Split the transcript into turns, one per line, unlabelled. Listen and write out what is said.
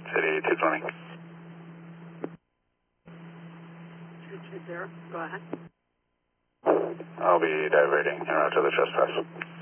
City 220.
220, go ahead.
I'll be diverting. You're out to the trespass.